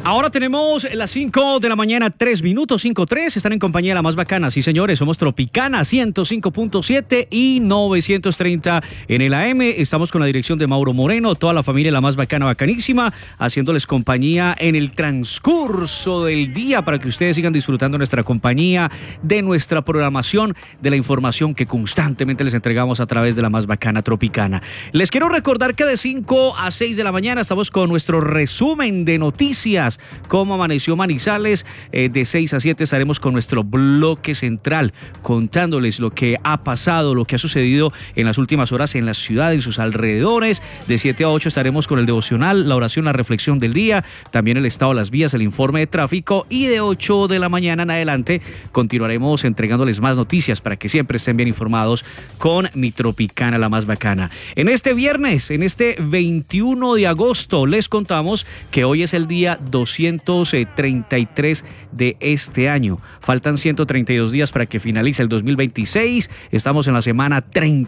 Ahora tenemos las 5 de la mañana, 3 minutos, 5:03. Están en compañía de la más bacana. Sí, señores, somos Tropicana 105.7 y 930 en el AM. Estamos con la dirección de Mauro Moreno, toda la familia la más bacana, bacanísima, haciéndoles compañía en el transcurso del día para que ustedes sigan disfrutando nuestra compañía, de nuestra programación, de la información que constantemente les entregamos a través de la más bacana Tropicana. Les quiero recordar que de 5 a 6 de la mañana estamos con nuestro resumen de noticias. Cómo amaneció Manizales, de 6 a 7 estaremos con nuestro bloque central, contándoles lo que ha pasado, lo que ha sucedido en las últimas horas en la ciudad, en sus alrededores. De 7 a 8 estaremos con el devocional, la oración, la reflexión del día, también el estado de las vías, el informe de tráfico, y de 8 de la mañana en adelante continuaremos entregándoles más noticias para que siempre estén bien informados con mi Tropicana, la más bacana. En este viernes, en este 21 de agosto, les contamos que hoy es el día 233 de este año. Faltan 132 días para que finalice el 2026. Estamos en la semana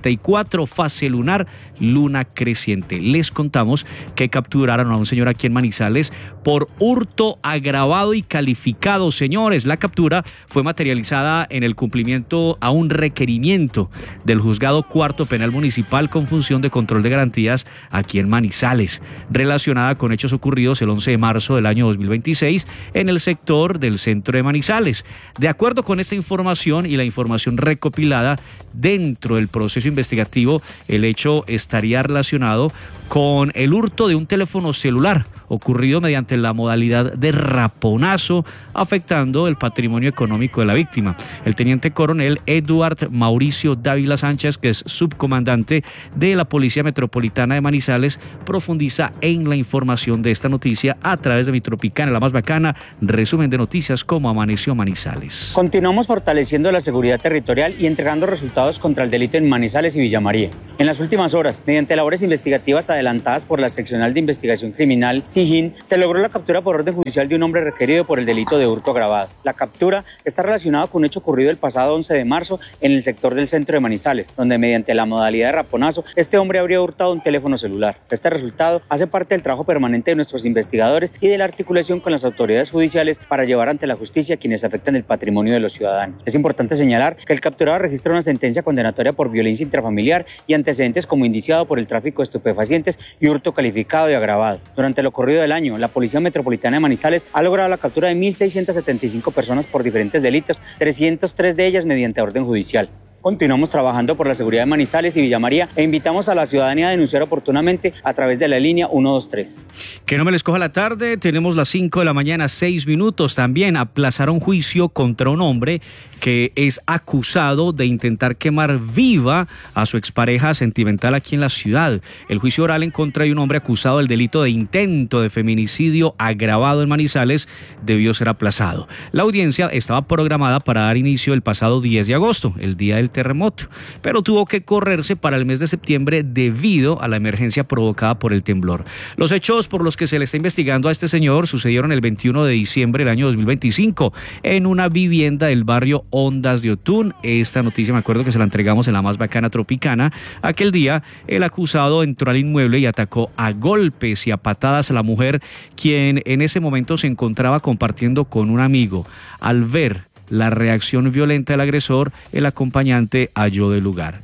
34, fase lunar, luna creciente. Les contamos que capturaron a un señor aquí en Manizales por hurto agravado y calificado. Señores, la captura fue materializada en el cumplimiento a un requerimiento del Juzgado Cuarto Penal Municipal con función de control de garantías aquí en Manizales, relacionada con hechos ocurridos el 11 de marzo del año 2026 en el sector del centro de Manizales. De acuerdo con esta información y la información recopilada dentro del proceso investigativo, el hecho estaría relacionado con el hurto de un teléfono celular ocurrido mediante la modalidad de raponazo, afectando el patrimonio económico de la víctima. El teniente coronel Eduard Mauricio Dávila Sánchez, que es subcomandante de la Policía Metropolitana de Manizales, profundiza en la información de esta noticia a través de mi Tropicana, la más bacana, resumen de noticias como amaneció Manizales. Continuamos fortaleciendo la seguridad territorial y entregando resultados contra el delito en Manizales y Villa María. En las últimas horas, mediante labores investigativas adelantadas por la Seccional de Investigación Criminal SIGIN, se logró la captura por orden judicial de un hombre requerido por el delito de hurto agravado. La captura está relacionada con un hecho ocurrido el pasado 11 de marzo en el sector del centro de Manizales, donde mediante la modalidad de raponazo, este hombre habría hurtado un teléfono celular. Este resultado hace parte del trabajo permanente de nuestros investigadores y de la articulación con las autoridades judiciales para llevar ante la justicia a quienes afectan el patrimonio de los ciudadanos. Es importante señalar que el capturado registra una sentencia condenatoria por violencia intrafamiliar y antecedentes como indiciado por el tráfico de estupefacientes y hurto calificado y agravado. Durante lo corrido del año, la Policía Metropolitana de Manizales ha logrado la captura de 1.675 personas por diferentes delitos, 303 de ellas mediante orden judicial. Continuamos trabajando por la seguridad de Manizales y Villa María e invitamos a la ciudadanía a denunciar oportunamente a través de la línea 123. Que no me les coja la tarde, tenemos las 5 de la mañana, 6 minutos. También aplazaron juicio contra un hombre que es acusado de intentar quemar viva a su expareja sentimental aquí en la ciudad. El juicio oral en contra de un hombre acusado del delito de intento de feminicidio agravado en Manizales debió ser aplazado. La audiencia estaba programada para dar inicio el pasado 10 de agosto, el día del terremoto, pero tuvo que correrse para el mes de septiembre debido a la emergencia provocada por el temblor. Los hechos por los que se le está investigando a este señor sucedieron el 21 de diciembre del año 2025 en una vivienda del barrio Ondas de Otún. Esta noticia me acuerdo que se la entregamos en la más bacana Tropicana. Aquel día el acusado entró al inmueble y atacó a golpes y a patadas a la mujer, quien en ese momento se encontraba compartiendo con un amigo. Al ver la reacción violenta del agresor, el acompañante huyó del lugar.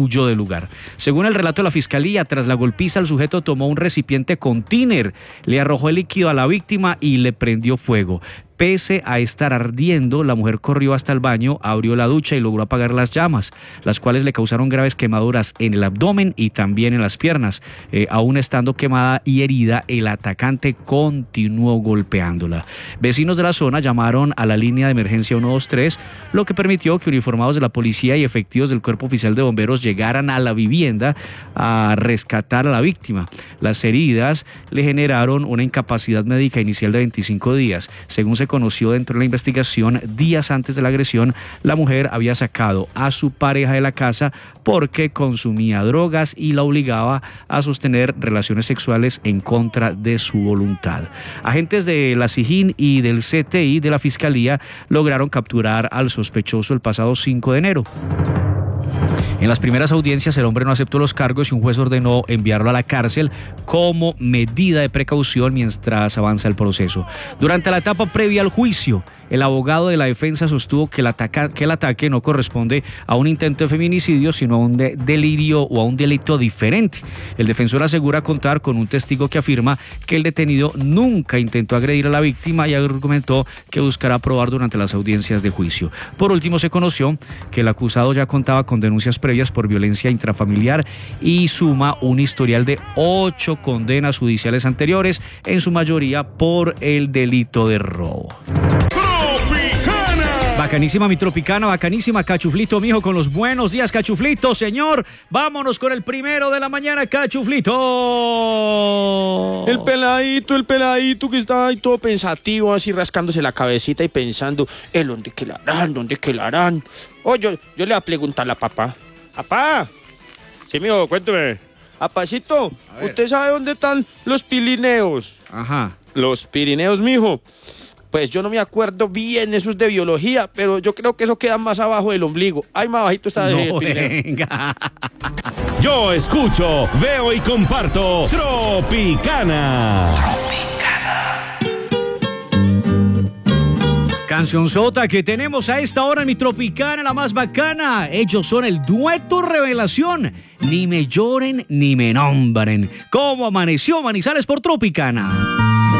Según el relato de la fiscalía, tras la golpiza, el sujeto tomó un recipiente con tiner, le arrojó el líquido a la víctima y le prendió fuego. Pese a estar ardiendo, la mujer corrió hasta el baño, abrió la ducha y logró apagar las llamas, las cuales le causaron graves quemaduras en el abdomen y también en las piernas. Aún estando quemada y herida, el atacante continuó golpeándola. Vecinos de la zona llamaron a la línea de emergencia 123, lo que permitió que uniformados de la policía y efectivos del Cuerpo Oficial de Bomberos llegaran a la vivienda a rescatar a la víctima. Las heridas le generaron una incapacidad médica inicial de 25 días. Según se conoció dentro de la investigación, días antes de la agresión, la mujer había sacado a su pareja de la casa porque consumía drogas y la obligaba a sostener relaciones sexuales en contra de su voluntad. Agentes de la SIGIN y del CTI de la Fiscalía lograron capturar al sospechoso el pasado 5 de enero. En las primeras audiencias el hombre no aceptó los cargos y un juez ordenó enviarlo a la cárcel como medida de precaución mientras avanza el proceso. Durante la etapa previa al juicio, el abogado de la defensa sostuvo que el ataque no corresponde a un intento de feminicidio, sino a un delirio o a un delito diferente. El defensor asegura contar con un testigo que afirma que el detenido nunca intentó agredir a la víctima y argumentó que buscará probar durante las audiencias de juicio. Por último, se conoció que el acusado ya contaba con denuncias previas por violencia intrafamiliar y suma un historial de 8 condenas judiciales anteriores, en su mayoría por el delito de robo. Bacanísima mi Tropicana, bacanísima. Cachuflito, mijo, con los buenos días, Cachuflito, señor. Vámonos con el primero de la mañana, Cachuflito. El peladito que está ahí todo pensativo, así rascándose la cabecita y pensando, ¿dónde que la harán? Oh, yo le voy a preguntar a la papá. ¿Papá? Sí, mijo, cuénteme. Apacito, ¿usted sabe dónde están los Pirineos? Ajá. Los Pirineos, mijo. Pues yo no me acuerdo bien, eso es de biología, pero yo creo que eso queda más abajo del ombligo. Ay, más abajito está de venga. Yo escucho, veo y comparto Tropicana. Cancionzota que tenemos a esta hora en mi Tropicana, la más bacana. Ellos son el dueto revelación. Ni me lloren ni me nombren. ¿Cómo amaneció Manizales por Tropicana?